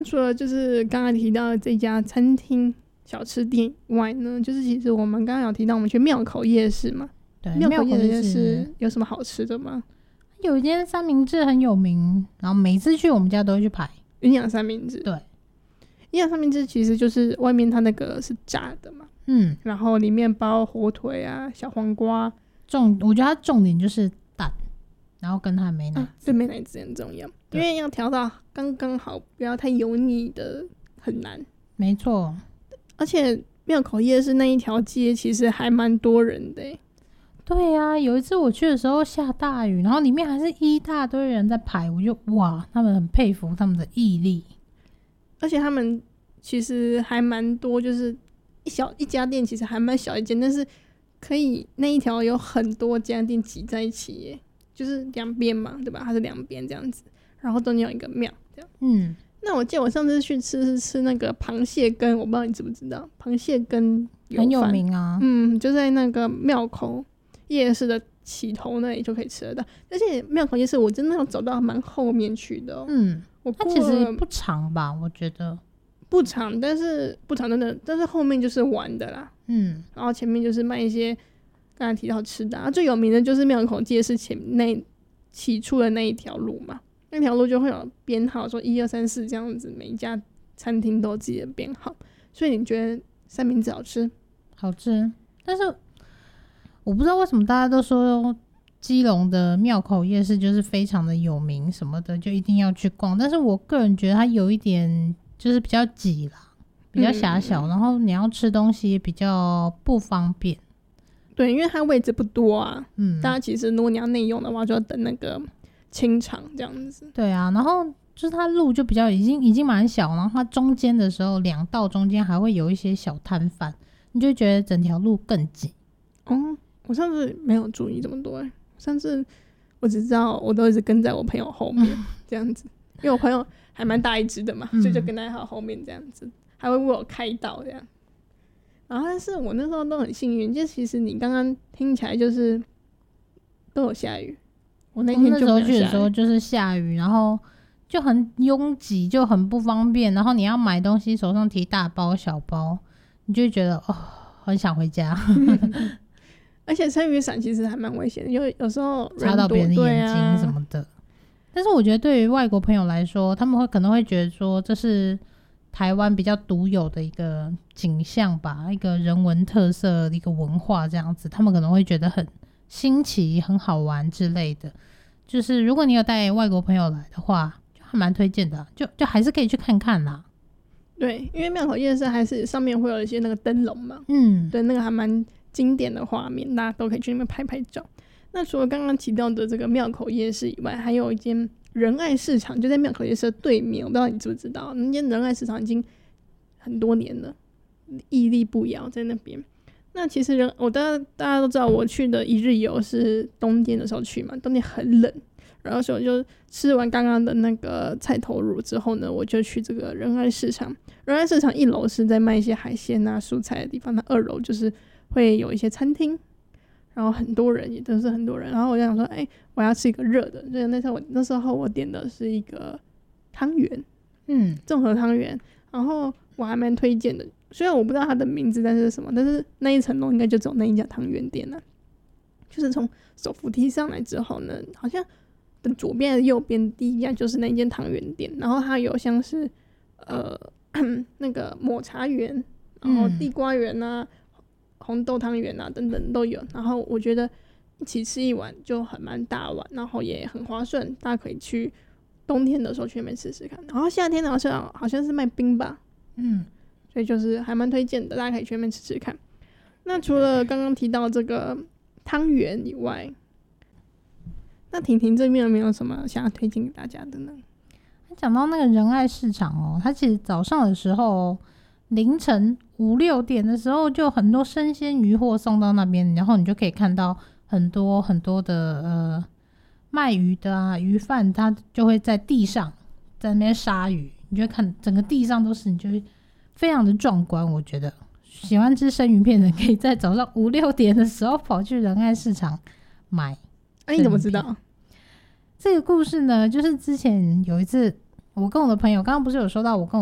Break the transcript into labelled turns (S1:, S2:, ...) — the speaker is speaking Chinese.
S1: 除了就是刚刚提到的这家餐厅小吃店以外呢，就是其实我们刚刚有提到我们去庙口夜市嘛。
S2: 对，
S1: 庙口夜
S2: 夜
S1: 市有什么好吃的吗？
S2: 有一间三明治很有名，然后每次去我们家都会去排
S1: 营养三明治。
S2: 对，
S1: 营养三明治其实就是外面它那个是炸的嘛，然后里面包火腿啊、小黄瓜。
S2: 我觉得它重点就是蛋，然后跟它的美乃滋。
S1: 对，美乃滋很重要，因为要调到刚刚好，不要太油腻的很难。
S2: 没错，
S1: 而且庙口夜市那一条街其实还蛮多人的。
S2: 对啊，有一次我去的时候下大雨，然后里面还是一大堆人在排，我就哇，他们很佩服他们的毅力。
S1: 而且他们其实还蛮多，就是一家店其实还蛮小一间，但是可以那一条有很多家店挤在一起耶，就是两边嘛，对吧？它是两边这样子，然后中间有一个庙这样。那我记得我上次去吃那个螃蟹羹，我不知道你知不知道，螃蟹羹
S2: 很有名啊。
S1: 就在那个庙口夜市的起头那里就可以吃得到，而且庙口夜市我真的要走到蛮后面去的。
S2: 它其实不长吧，我觉得
S1: 不长，但是后面就是玩的啦。然后前面就是卖一些刚才提到吃的最有名的就是庙口夜市起初的那一条路嘛，那条路就会有编号，说1、2、3、4这样子，每一家餐厅都有自己的编号。所以你觉得三明治好吃？
S2: 好吃，但是我不知道为什么大家都说基隆的庙口夜市就是非常的有名什么的，就一定要去逛。但是我个人觉得它有一点就是比较挤啦，比较狭小，然后你要吃东西比较不方便。
S1: 对，因为它位置不多啊。大家其实如果你要内用的话，就要等那个清场这样子。
S2: 对啊，然后就是它路就比较已经蛮小，然后它中间的时候2道中间还会有一些小摊贩，你就觉得整条路更挤。
S1: 我上次没有注意这么多上次我只知道我都一直跟在我朋友后面这样子，因为我朋友还蛮大一只的嘛，所以就跟在他后面这样子，还会为我开道这样。然后但是我那时候都很幸运，就其实你刚刚听起来就是都有下雨，我那天就没有下雨。
S2: 那时候去的时候就是下雨，然后就很拥挤，就很不方便，然后你要买东西手上提大包小包，你就会觉得很想回家
S1: 而且撑雨伞其实还蛮危险的，因为有时候
S2: 擦到别人的眼睛什么的。但是我觉得对于外国朋友来说，他们可能会觉得说这是台湾比较独有的一个景象吧，一个人文特色的一个文化这样子，他们可能会觉得很新奇很好玩之类的。就是如果你有带外国朋友来的话，就还蛮推荐的，就还是可以去看看啦。
S1: 对，因为庙口夜市还是上面会有一些那个灯笼嘛，对，那个还蛮经典的画面，大家都可以去那边拍拍照。那除了刚刚提到的这个庙口夜市以外，还有一间仁爱市场，就在庙口夜市的对面，我不知道你知不知道，那间仁爱市场已经很多年了，屹立不摇在那边。那其实大家都知道，我去的一日游是冬天的时候去嘛，冬天很冷，然后所以我就吃完刚刚的那个菜头乳之后呢，我就去这个仁爱市场。仁爱市场1楼是在卖一些海鲜啊蔬菜的地方，那2楼就是会有一些餐厅，然后很多人，也都是很多人。然后我就想说我要吃一个热的，所以那时候我点的是一个汤圆，综合汤圆，然后我还蛮推荐的，虽然我不知道它的名字但是什么，但是那一层楼应该就只有那一家汤圆店就是从手扶梯上来之后呢，好像的左边的右边第一家就是那一间汤圆店，然后它有像是那个抹茶圆，然后地瓜圆啊、红豆汤圆啊等等都有，然后我觉得一起吃一碗就蛮大碗，然后也很划算，大家可以去冬天的时候去那边试试看，然后夏天好像是卖冰吧，所以就是还蛮推荐的，大家可以去那边吃吃看。那除了刚刚提到这个汤圆以外，那婷婷这边有没有什么想要推荐给大家的呢？
S2: 讲到那个仁爱市场它其实早上的时候凌晨5、6点的时候就很多生鲜鱼货送到那边，然后你就可以看到很多很多的卖鱼的鱼贩，他就会在地上在那边杀鱼，你就会看整个地上都是，你就会非常的壮观。我觉得喜欢吃生鱼片的可以在早上5、6点的时候跑去仁爱市场买。
S1: 你怎么知道？
S2: 这个故事呢，就是之前有一次我跟我的朋友刚刚不是有说到我跟